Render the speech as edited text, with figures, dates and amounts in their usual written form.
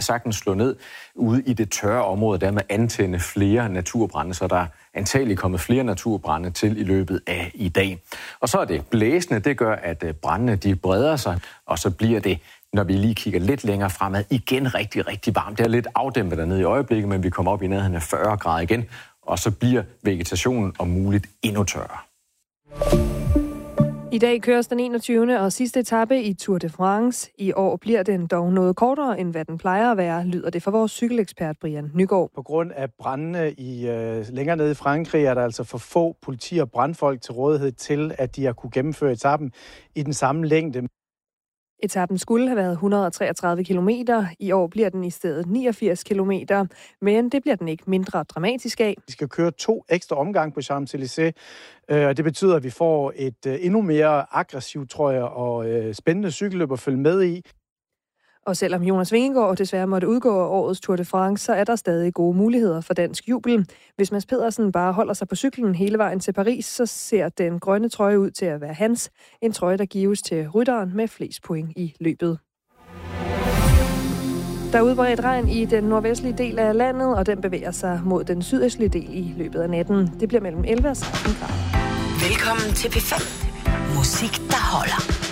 sagtens slå ned ude i det tørre område, og dermed antænde flere naturbrande, så der er antageligt kommet flere naturbrande til i løbet af i dag. Og så er det blæsende, det gør, at brandene de breder sig, og så bliver det, når vi lige kigger lidt længere fremad, igen rigtig, rigtig varmt. Det er lidt afdæmpet dernede i øjeblikket, men vi kommer op i nærheden af 40 grader igen, og så bliver vegetationen om muligt endnu tørre. I dag køres den 21. og sidste etape i Tour de France. I år bliver den dog noget kortere, end hvad den plejer at være, lyder det fra vores cykelekspert Brian Nygaard. På grund af brandene længere nede i Frankrig er der altså for få politi- og brandfolk til rådighed til, at de har kunne gennemføre etappen i den samme længde. Etappen skulle have været 133 kilometer. I år bliver den i stedet 89 kilometer, men det bliver den ikke mindre dramatisk af. Vi skal køre 2 ekstra omgange på Champs-Élysées, og det betyder, at vi får et endnu mere aggressivt, tror jeg, og spændende cykelløb at følge med i. Og selvom Jonas Vingegaard desværre måtte udgå af årets Tour de France, så er der stadig gode muligheder for dansk jubel. Hvis Mads Pedersen bare holder sig på cyklen hele vejen til Paris, så ser den grønne trøje ud til at være hans. En trøje, der gives til rytteren med flest point i løbet. Der er udbredt regn i den nordvestlige del af landet, og den bevæger sig mod den sydøstlige del i løbet af natten. Det bliver mellem 11 og 16 grader. Velkommen til P5. Musik, der holder.